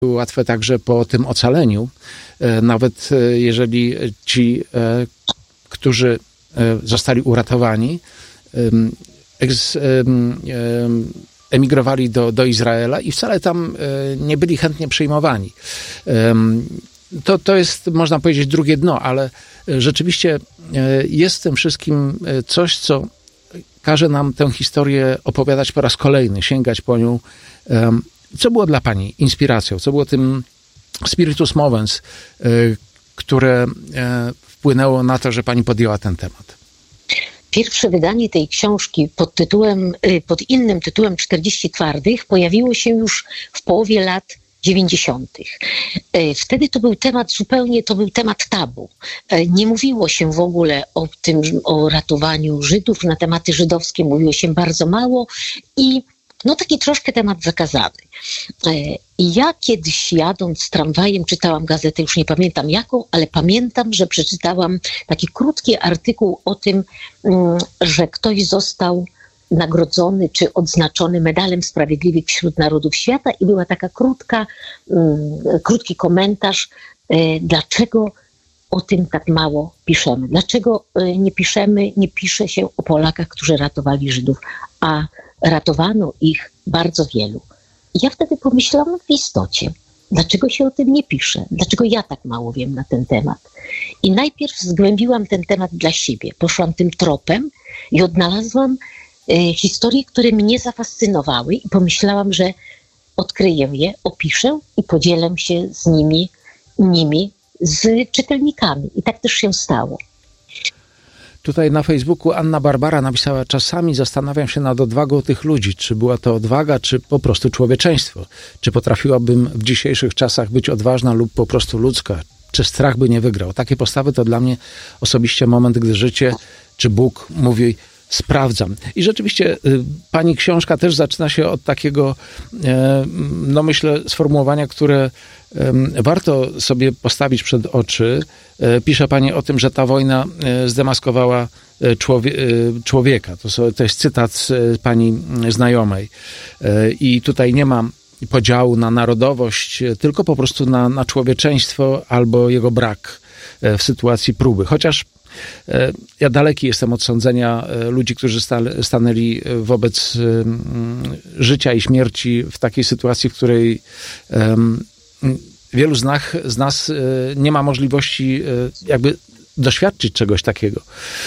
łatwe także po tym ocaleniu, nawet jeżeli ci, którzy zostali uratowani, emigrowali do Izraela i wcale tam nie byli chętnie przyjmowani. To jest, można powiedzieć, drugie dno, ale rzeczywiście jest w tym wszystkim coś, co każe nam tę historię opowiadać po raz kolejny, sięgać po nią. Co było dla pani inspiracją? Co było tym spiritus movens, które wpłynęło na to, że pani podjęła ten temat? Pierwsze wydanie tej książki pod innym tytułem 40 twardych pojawiło się już w połowie lat 90. Wtedy to był temat tabu. Nie mówiło się w ogóle o ratowaniu Żydów, na tematy żydowskie mówiło się bardzo mało i taki troszkę temat zakazany. I ja kiedyś jadąc tramwajem czytałam gazetę, już nie pamiętam jaką, ale pamiętam, że przeczytałam taki krótki artykuł o tym, że ktoś został nagrodzony czy odznaczony medalem Sprawiedliwych wśród Narodów Świata i była taka krótki komentarz, dlaczego o tym tak mało piszemy. Dlaczego nie pisze się o Polakach, którzy ratowali Żydów, a ratowano ich bardzo wielu. I ja wtedy pomyślałam, w istocie, dlaczego się o tym nie pisze? Dlaczego ja tak mało wiem na ten temat? I najpierw zgłębiłam ten temat dla siebie. Poszłam tym tropem i odnalazłam historie, które mnie zafascynowały i pomyślałam, że odkryję je, opiszę i podzielę się z nimi z czytelnikami. I tak też się stało. Tutaj na Facebooku Anna Barbara napisała: czasami zastanawiam się nad odwagą tych ludzi. Czy była to odwaga, czy po prostu człowieczeństwo? Czy potrafiłabym w dzisiejszych czasach być odważna lub po prostu ludzka? Czy strach by nie wygrał? Takie postawy to dla mnie osobiście moment, gdy życie, czy Bóg mówi: sprawdzam. I rzeczywiście pani książka też zaczyna się od takiego, myślę, sformułowania, które warto sobie postawić przed oczy. Pisze pani o tym, że ta wojna zdemaskowała człowieka. To jest cytat z pani znajomej. I tutaj nie ma podziału na narodowość, tylko po prostu na człowieczeństwo albo jego brak w sytuacji próby. Chociaż ja daleki jestem od sądzenia ludzi, którzy stanęli wobec życia i śmierci w takiej sytuacji, w której wielu z nas nie ma możliwości jakby doświadczyć czegoś takiego.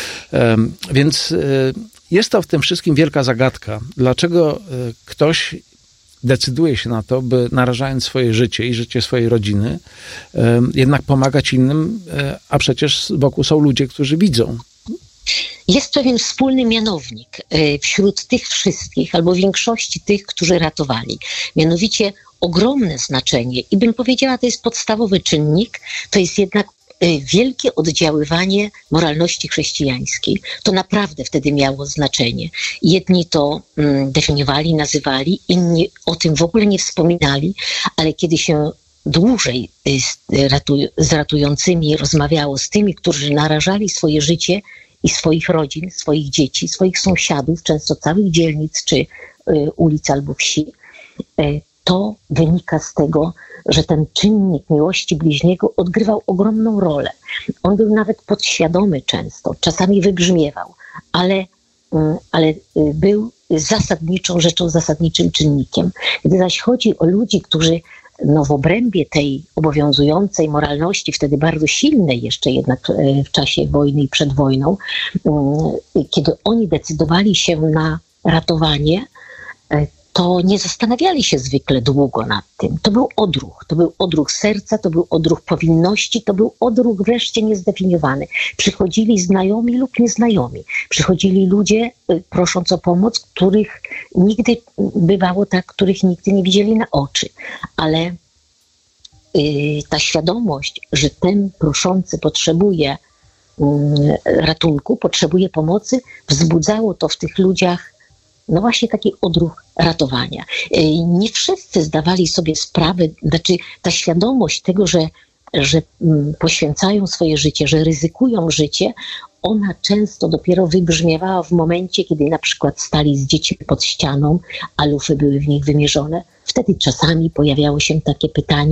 Więc jest to w tym wszystkim wielka zagadka. Dlaczego ktoś decyduje się na to, by narażając swoje życie i życie swojej rodziny, jednak pomagać innym, a przecież wokół są ludzie, którzy widzą. Jest pewien wspólny mianownik wśród tych wszystkich, albo większości tych, którzy ratowali. Mianowicie ogromne znaczenie i bym powiedziała, to jest podstawowy czynnik, to jest jednak wielkie oddziaływanie moralności chrześcijańskiej. To naprawdę wtedy miało znaczenie. Jedni to definiowali, nazywali, inni o tym w ogóle nie wspominali, ale kiedy się dłużej z ratującymi rozmawiało, z tymi, którzy narażali swoje życie i swoich rodzin, swoich dzieci, swoich sąsiadów, często całych dzielnic czy ulic albo wsi, to wynika z tego, że ten czynnik miłości bliźniego odgrywał ogromną rolę. On był nawet podświadomy często, czasami wybrzmiewał, ale był zasadniczą rzeczą, zasadniczym czynnikiem. Gdy zaś chodzi o ludzi, którzy w obrębie tej obowiązującej moralności, wtedy bardzo silnej jeszcze jednak w czasie wojny i przed wojną, kiedy oni decydowali się na ratowanie, to nie zastanawiali się zwykle długo nad tym. To był odruch serca, to był odruch powinności, to był odruch wreszcie niezdefiniowany. Przychodzili znajomi lub nieznajomi. Przychodzili ludzie prosząc o pomoc, których nigdy bywało tak, których nigdy nie widzieli na oczy. Ale ta świadomość, że ten proszący potrzebuje ratunku, potrzebuje pomocy, wzbudzało to w tych ludziach właśnie taki odruch ratowania. Nie wszyscy zdawali sobie sprawę, ta świadomość tego, że poświęcają swoje życie, że ryzykują życie, ona często dopiero wybrzmiewała w momencie, kiedy na przykład stali z dziećmi pod ścianą, a lufy były w nich wymierzone. Wtedy czasami pojawiało się takie pytanie,